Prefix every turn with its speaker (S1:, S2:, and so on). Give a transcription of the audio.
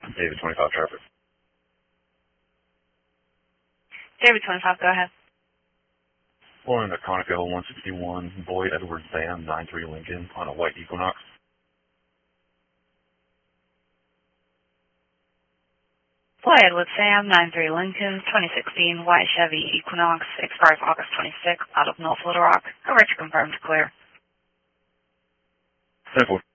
S1: David 25 traffic.
S2: David 25, go ahead.
S1: Pulling a Conoco 161 Boyd Edwards Van 93 Lincoln on a white Equinox.
S2: Boyd Edwards Van 93 Lincoln 2016 white Chevy Equinox expires August 26th out of North Little Rock. Over to confirm to clear.
S1: 10-4.